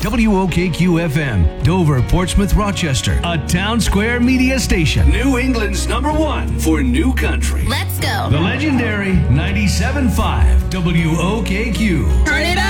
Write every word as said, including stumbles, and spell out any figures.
W O K Q F M, Dover, Portsmouth, Rochester, a Town Square media station. New England's number one for new country. Let's go. The legendary ninety-seven point five W O K Q. Turn it up.